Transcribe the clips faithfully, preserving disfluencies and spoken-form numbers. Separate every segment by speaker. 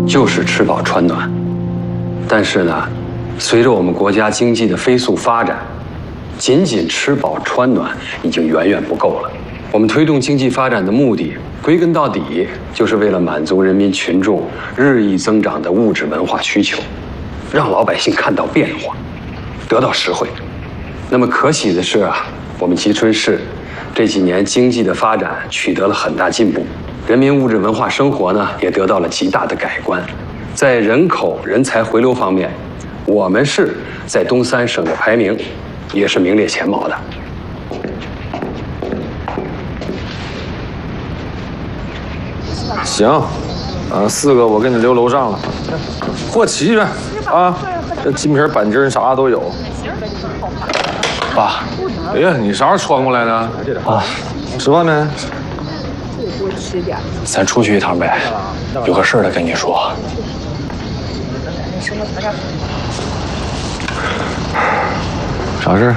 Speaker 1: 就是吃饱穿暖。但是呢，随着我们国家经济的飞速发展，仅仅吃饱穿暖已经远远不够了。我们推动经济发展的目的，归根到底就是为了满足人民群众日益增长的物质文化需求，让老百姓看到变化，得到实惠。那么可喜的是啊，我们蕲春市这几年经济的发展取得了很大进步，人民物质文化生活呢也得到了极大的改观。在人口人才回流方面，我们市在东三省的排名也是名列前茅的。
Speaker 2: 行，啊，四个我给你留楼上了，货齐全啊，这金皮板筋啥都有。爸，哎呀，你啥时候穿过来的？啊，吃饭没？
Speaker 3: 咱出去一趟呗，有个事儿得跟你说。
Speaker 2: 啥事？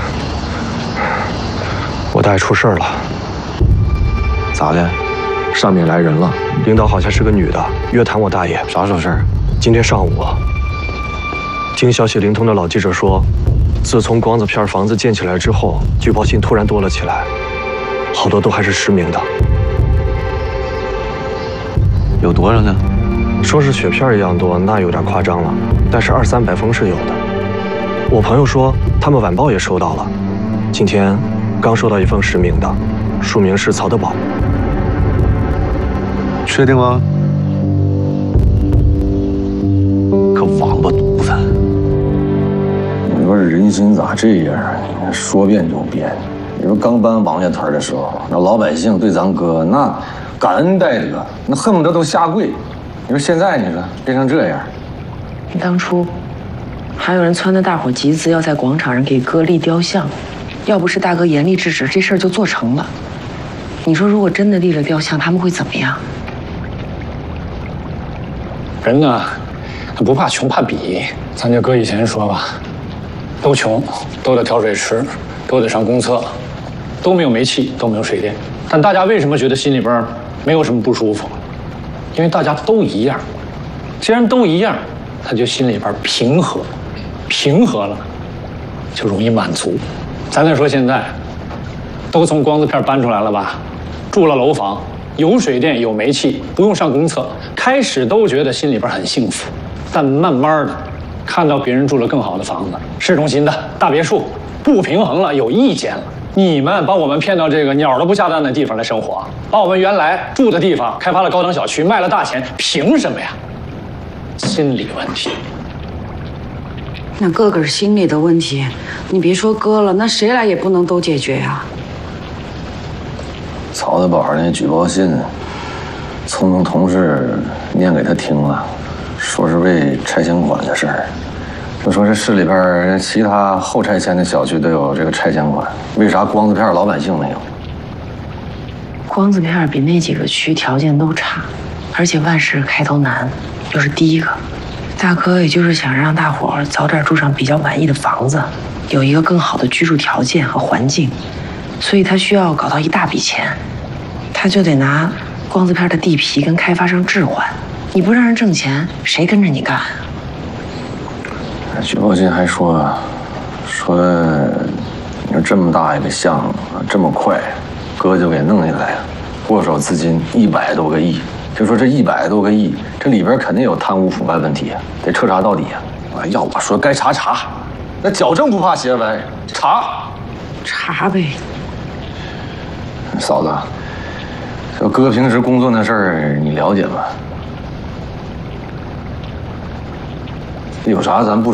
Speaker 3: 我大爷出事了。
Speaker 2: 咋的？
Speaker 3: 上面来人了，领导好像是个女的，约谈我大爷。
Speaker 2: 啥时候事儿？
Speaker 3: 今天上午。经消息灵通的老记者说，自从光子片房子建起来之后，举报信突然多了起来，好多都还是实名的。
Speaker 2: 有多少呢？
Speaker 3: 说是雪片一样多，那有点夸张了，但是二三百封是有的。我朋友说，他们晚报也收到了，今天刚收到一封实名的，署名是曹德宝。
Speaker 2: 确定吗？可王八犊子！
Speaker 4: 你说人心咋这样啊？说变就变。你说刚搬王家屯的时候，那老百姓对咱哥那感恩戴德，那恨不得都下跪。你说现在，你说变成这样，
Speaker 5: 当初还有人撺掇大伙集资，要在广场上给哥立雕像，要不是大哥严厉制止，这事儿就做成了。你说如果真的立了雕像，他们会怎么样？
Speaker 3: 人呢，他不怕穷，怕比。咱就搁以前说吧，都穷，都得挑水吃，都得上公厕，都没有煤气，都没有水电。但大家为什么觉得心里边没有什么不舒服？因为大家都一样。既然都一样，他就心里边平和，平和了，就容易满足。咱再说现在，都从光子片搬出来了吧，住了楼房。有水电，有煤气，不用上公厕。开始都觉得心里边很幸福，但慢慢的，看到别人住了更好的房子，市中心的大别墅，不平衡了，有意见了。你们把我们骗到这个鸟都不下蛋的地方来生活，把我们原来住的地方开发了高档小区，卖了大钱，凭什么呀？心理问题。
Speaker 6: 那个个心理的问题，你别说哥了，那谁来也不能都解决呀。
Speaker 4: 曹德宝那举报信，聪聪同事念给他听了，说是为拆迁款的事儿。就说这市里边其他后拆迁的小区都有这个拆迁款，为啥光子片老百姓没有？
Speaker 5: 光子片比那几个区条件都差，而且万事开头难，又是第一个。大哥也就是想让大伙儿早点住上比较满意的房子，有一个更好的居住条件和环境。所以他需要搞到一大笔钱，他就得拿光子片的地皮跟开发商置换。你不让人挣钱，谁跟着你干啊？
Speaker 4: 举报信还说，说你说这么大一个项目，这么快，哥就给弄下来了，过手资金一百多个亿。就说这一百多个亿，这里边肯定有贪污腐败问题啊，得彻查到底啊！要我说，该查查，那矫正不怕邪歪，查
Speaker 6: 查呗。
Speaker 4: 嫂子，这哥平时工作那事儿你了解吗？有啥咱不